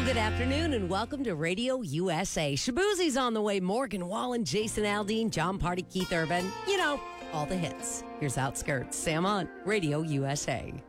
good afternoon, and welcome to Radio USA. Shaboozie's on the way. Morgan Wallen, Jason Aldean, John Party, Keith Urban. You know, all the hits. Here's Outskirts. Sam on Radio USA.